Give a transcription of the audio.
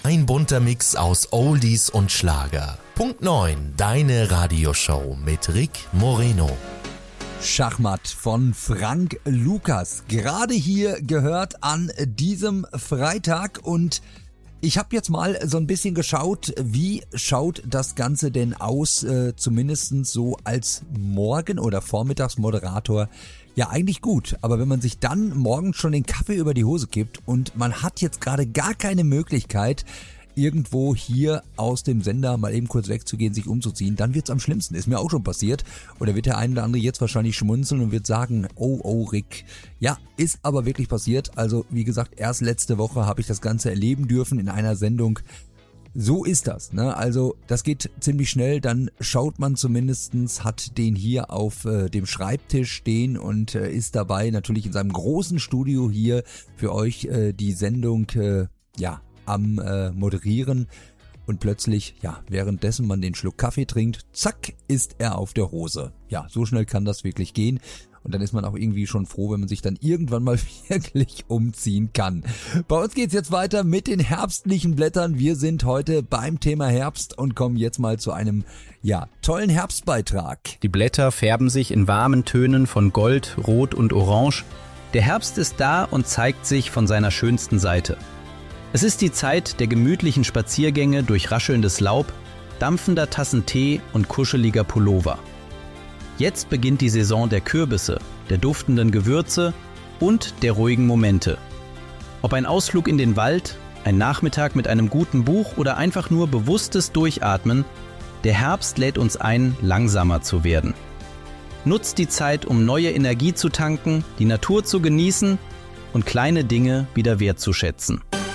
Ein bunter Mix aus Oldies und Schlager. Punkt 9, deine Radioshow mit Rick Moreno. Schachmatt von Frank Lukas. Gerade hier gehört an diesem Freitag und ich habe jetzt mal so ein bisschen geschaut, wie schaut das Ganze denn aus, zumindest so als Morgen- oder Vormittagsmoderator. Ja, eigentlich gut, aber wenn man sich dann morgens schon den Kaffee über die Hose kippt und man hat jetzt gerade gar keine Möglichkeit, irgendwo hier aus dem Sender mal eben kurz wegzugehen, sich umzuziehen, dann wird's am schlimmsten. Ist mir auch schon passiert. Oder wird der eine oder andere jetzt wahrscheinlich schmunzeln und wird sagen, oh Rick. Ja, ist aber wirklich passiert. Also wie gesagt, erst letzte Woche habe ich das Ganze erleben dürfen in einer Sendung. So ist das, ne? Also das geht ziemlich schnell, dann schaut man zumindestens, hat den hier auf dem Schreibtisch stehen und ist dabei natürlich in seinem großen Studio hier für euch die Sendung, am Moderieren und plötzlich, währenddessen man den Schluck Kaffee trinkt, zack, ist er auf der Hose. Ja, so schnell kann das wirklich gehen und dann ist man auch irgendwie schon froh, wenn man sich dann irgendwann mal wirklich umziehen kann. Bei uns geht's jetzt weiter mit den herbstlichen Blättern. Wir sind heute beim Thema Herbst und kommen jetzt mal zu einem, tollen Herbstbeitrag. Die Blätter färben sich in warmen Tönen von Gold, Rot und Orange. Der Herbst ist da und zeigt sich von seiner schönsten Seite. Es ist die Zeit der gemütlichen Spaziergänge durch raschelndes Laub, dampfender Tassen Tee und kuscheliger Pullover. Jetzt beginnt die Saison der Kürbisse, der duftenden Gewürze und der ruhigen Momente. Ob ein Ausflug in den Wald, ein Nachmittag mit einem guten Buch oder einfach nur bewusstes Durchatmen, der Herbst lädt uns ein, langsamer zu werden. Nutzt die Zeit, um neue Energie zu tanken, die Natur zu genießen und kleine Dinge wieder wertzuschätzen.